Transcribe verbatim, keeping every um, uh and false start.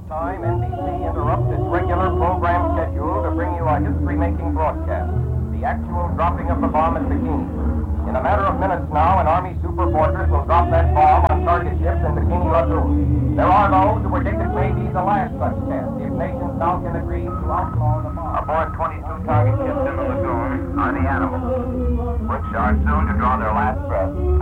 time, N B C interrupts its regular program schedule to bring you a history-making broadcast, the actual dropping of the bomb at Bikini. In a matter of minutes now, an Army super fortress will drop that bomb on target ships in Bikini Lagoon. There are those who predict it may be the last such test if nations now can agree to outlaw the bomb. Aboard twenty-two target ships in the lagoon are the animals, which are soon to draw their last breath.